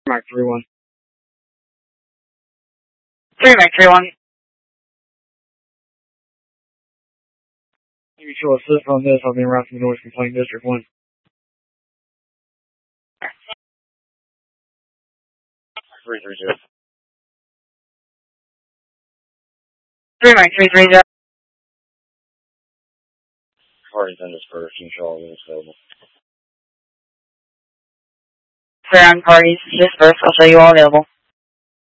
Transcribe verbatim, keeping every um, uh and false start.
Mark three one. three Mark three one. Mutual assist on this. I'll be in route to the North Complaint District one. three three zero. three Mark three three zero. Parties in dispersed. Control units available. Clear on parties dispersed. I'll show you all available.